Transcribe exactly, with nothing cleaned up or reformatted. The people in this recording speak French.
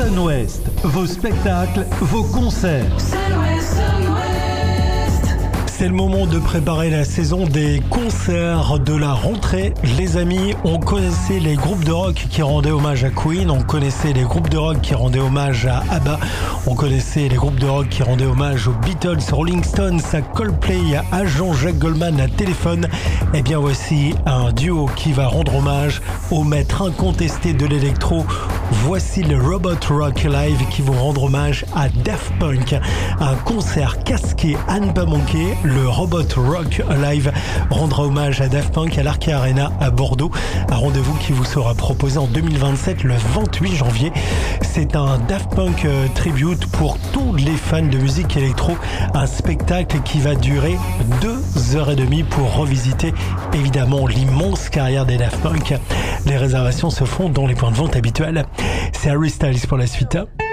Sun-Ouest, vos spectacles, vos concerts. Sun-Ouest, Sun-Ouest. C'est le moment de préparer la saison des concerts de la rentrée. Les amis, on connaissait les groupes de rock qui rendaient hommage à Queen, on connaissait les groupes de rock qui rendaient hommage à ABBA, on connaissait les groupes de rock qui rendaient hommage aux Beatles, Rolling Stones, à Coldplay, à Jean-Jacques Goldman, à Téléphone. Eh bien voici un duo qui va rendre hommage au maître incontesté de l'électro. Voici le Robot Rock Live qui vont rendre hommage à Daft Punk. Un concert casqué à ne pas manquer. Le Robot Rock Live rendra hommage à Daft Punk à l'Arkea Arena à Bordeaux. Un rendez-vous qui vous sera proposé en deux mille vingt-sept, le vingt-huit janvier. C'est un Daft Punk tribute pour tous les fans de musique électro. Un spectacle qui va durer deux heures et demie pour revisiter évidemment l'immense carrière des Daft Punk. Les réservations se font dans les points de vente habituels. C'est Harry Styles pour la suite.